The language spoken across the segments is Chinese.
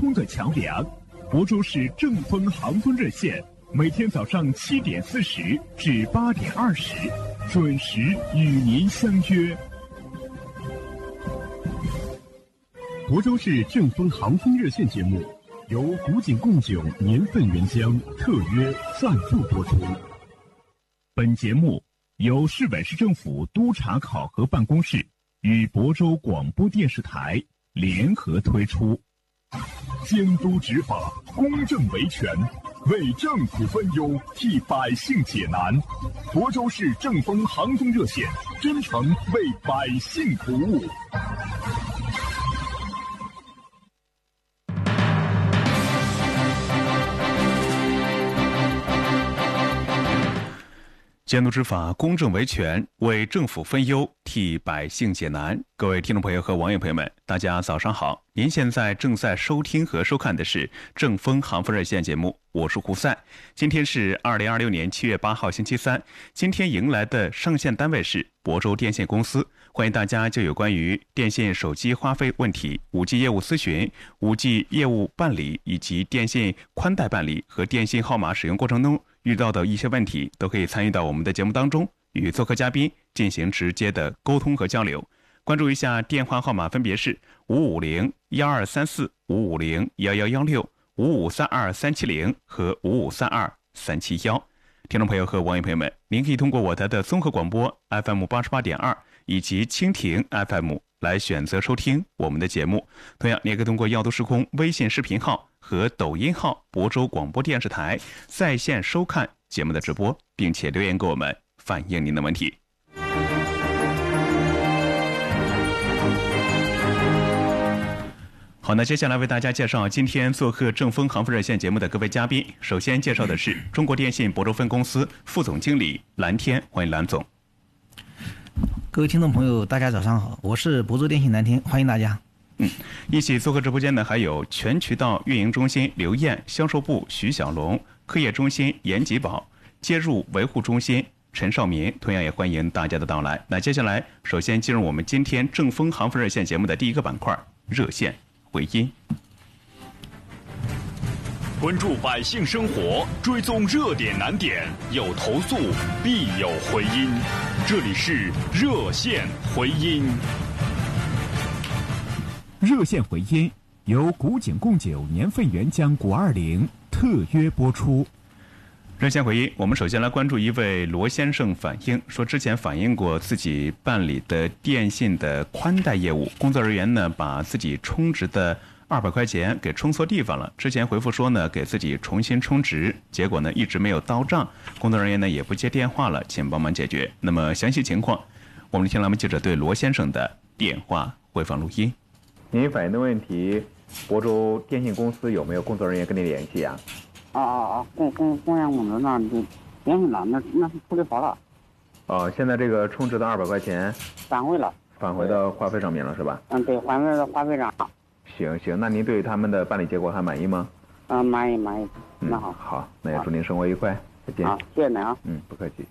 通的桥梁。亳州市正丰航空热线每天早上7点40至8点20，准时与您相约。亳州市正丰航空热线节目由古井贡酒年份原浆特约赞助播出。本节目由市委市政府督查考核办公室与亳州广播电视台联合推出。监督执法，公正维权，为政府分忧，替百姓解难。亳州市正丰航空热线真诚为百姓服务。 监督执法，公正维权，为政府分忧，替百姓解难。各位听众朋友和网友朋友们，大家早上好！您现在正在收听和收看的是正丰航空热线节目，我是胡赛。今天是2026年7月8号星期三，今天迎来的上线单位是亳州电信公司。欢迎大家就有关于电信手机花费问题、5G 业务咨询、5G 业务办理以及电信宽带办理和电信号码使用过程中遇到的一些问题，都可以参与到我们的节目当中，与做客嘉宾进行直接的沟通和交流。关注一下电话号码分别是550-1234、550-1116、5532370和5532371。听众朋友和网友朋友们，您可以通过我台的综合广播 FM88.2 以及蜻蜓 FM 来选择收听我们的节目。同样，你也可以通过耀都时空微信视频号和抖音号亳州广播电视台在线收看节目的直播，并且留言给我们反映您的问题。好，那接下来为大家介绍今天做客正丰航空热线节目的各位嘉宾。首先介绍的是中国电信亳州分公司副总经理蓝天，欢迎蓝总。 各位听众朋友，大家早上好，我是亳州电信蓝天，欢迎大家。 一起做客直播间的还有全渠道运营中心刘燕、销售部徐小龙、科业中心严吉宝、接入维护中心陈少民，同样也欢迎大家的到来。那接下来首先进入我们今天正丰航空热线节目的第一个板块热线回音， 关注百姓生活，追踪热点难点，有投诉必有回音。这里是热线回音。热线回音由古井贡酒年份原浆520特约播出。 热线回音，我们首先来关注一位罗先生反映说，之前反映过自己办理的电信的宽带业务，工作人员呢把自己充值的200块钱给充错地方了。之前回复说呢给自己重新充值，结果呢一直没有到账，工作人员呢也不接电话了，请帮忙解决。那么详细情况，我们听栏目记者对罗先生的电话回放录音。 您反映的问题，亳州电信公司有没有工作人员跟您联系啊？ 公安公司那就联系了，那是处理好了。 哦，现在这个充值的200块钱返回了， 返回到话费上面了是吧？ 对，返回到话费上。 行，那您对他们的办理结果还满意吗？ 满意。那好，那也祝您生活愉快，再见。 好，谢谢您啊。 不客气。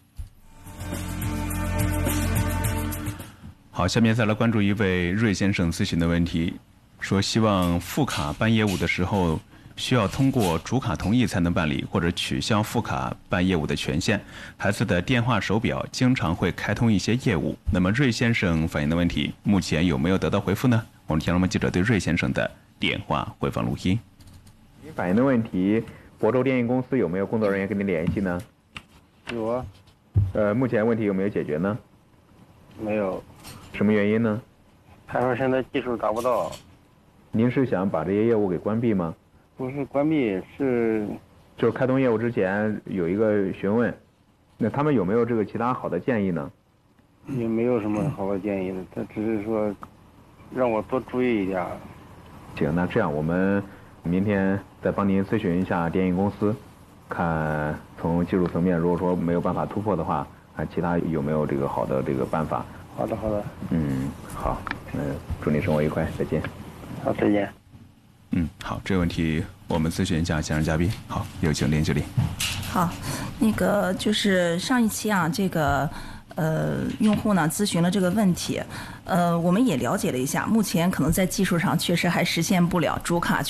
好，下面再来关注一位瑞先生咨询的问题，说希望副卡办业务的时候需要通过主卡同意才能办理，或者取消副卡办业务的权限。孩子的电话手表经常会开通一些业务。那么瑞先生反映的问题，目前有没有得到回复呢？我们听栏目记者对瑞先生的电话回放录音。 您反映的问题，亳州电信公司有没有工作人员跟您联系呢？ 有啊。 目前问题有没有解决呢？ 没有。 什么原因呢？ 他说现在技术达不到。 您是想把这些业务给关闭吗？ 不是关闭， 就是开通业务之前有一个询问，那他们有没有这个其他好的建议呢？ 也没有什么好的建议的，他只是说让我多注意一点。 行，那这样我们明天再帮您咨询一下电信公司，看从技术层面，如果说没有办法突破的话，看其他有没有这个好的这个办法。 好的。 好，祝您生活愉快，再见。 好，再见。 好，这个问题我们咨询一下现场嘉宾。好，有请林经理。 好，那个就是上一期啊，这个用户呢咨询了这个问题，我们也了解了一下，目前可能在技术上确实还实现不了主卡